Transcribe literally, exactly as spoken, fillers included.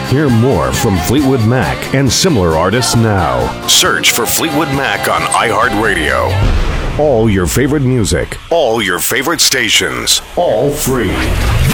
Hear more from Fleetwood Mac and similar artists now. Search for Fleetwood Mac on iHeartRadio. All your favorite music, all your favorite stations, all free.